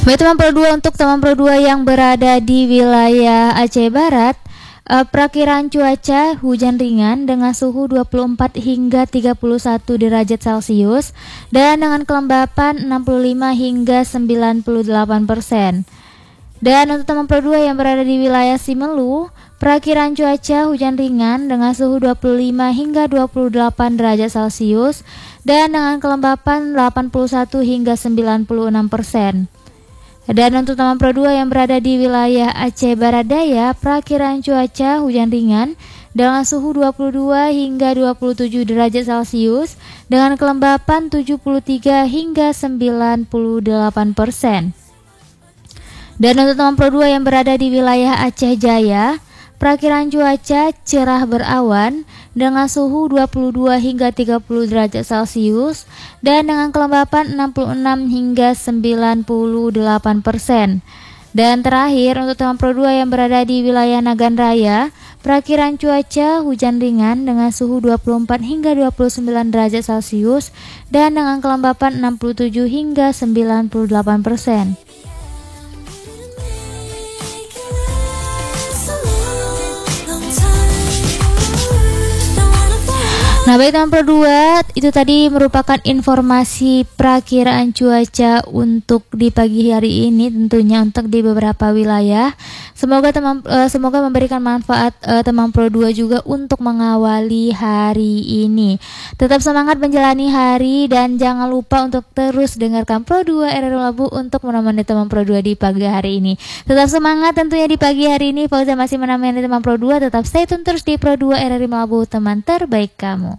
Baik teman Pro 2, untuk teman Pro 2 yang berada di wilayah Aceh Barat, perakiraan cuaca hujan ringan dengan suhu 24 hingga 31 derajat Celcius dan dengan kelembapan 65 hingga 98%. Dan untuk teman Pro 2 yang berada di wilayah Simelu, perakiraan cuaca hujan ringan dengan suhu 25 hingga 28 derajat Celcius dan dengan kelembapan 81 hingga 96%. Dan untuk teman Pro 2 yang berada di wilayah Aceh Barat Daya, perakiraan cuaca hujan ringan dengan suhu 22 hingga 27 derajat Celcius dengan kelembapan 73 hingga 98%. Dan untuk teman Pro 2 yang berada di wilayah Aceh Jaya, perakiraan cuaca cerah berawan dengan suhu 22 hingga 30 derajat Celcius dan dengan kelembapan 66 hingga 98%. Dan terakhir untuk teman Pro 2 yang berada di wilayah Nagan Raya, perakiraan cuaca hujan ringan dengan suhu 24 hingga 29 derajat Celcius dan dengan kelembapan 67 hingga 98%. Nah baik teman Pro 2, itu tadi merupakan informasi perakiraan cuaca untuk di pagi hari ini, tentunya untuk di beberapa wilayah. Semoga memberikan manfaat teman Pro 2 juga untuk mengawali hari ini. Tetap semangat menjalani hari dan jangan lupa untuk terus dengarkan Pro 2 RRI Labu untuk menemani teman Pro 2 di pagi hari ini. Tetap semangat tentunya di pagi hari ini. Fauza masih menemani teman Pro 2, tetap stay tune terus di Pro 2 RRI Labu, teman terbaik kamu.